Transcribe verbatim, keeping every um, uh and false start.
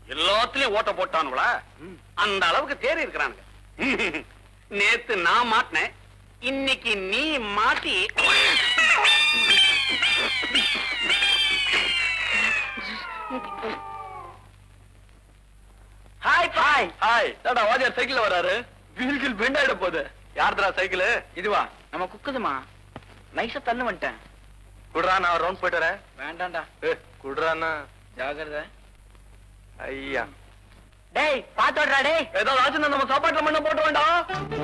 எல்லாத்துலயும் ஓட்ட போட்டானுங்களா? அந்த அளவுக்கு தேறி இருக்கிறானுங்க. நேத்து நான் மாட்டினேன், இன்னைக்கு நீ மாட்டி. Hi hi hi. டாடா வாத்தியார் சைக்கிள்ல வராரு. வீல்கில் பெண்ட் ஆயிட போகுது. யார்தா சைக்கிள்? இதுவா? நம்ம குக்குதுமா. நைஸா தள்ளு வந்துட்டேன். குடுறா, நான் ரவுண்ட் போயிட்டு வரேன். வேண்டாம்டா. குடுறான்னா ஜாகிரதை. ஐயா டேய் பாத்து வர்றா. டேய் ஏதாவது ஆச்சுன்னா நம்ம சாப்பாட்டுல மண்ண போட்டு வேண்டாம்.